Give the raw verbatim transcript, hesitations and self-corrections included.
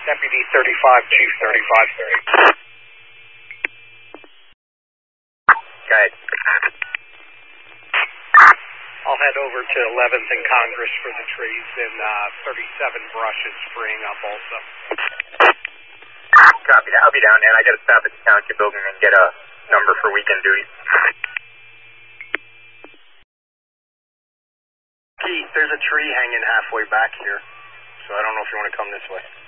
Deputy thirty-five, Chief thirty-five thirty. Go ahead. I'll head over to eleventh and Congress for the trees, and uh, thirty-seven Brush is freeing up also. Copy that. I'll be down there. I got to stop at the township building and get a number for weekend duty. Keith, there's a tree hanging halfway back here, so I don't know if you want to come this way.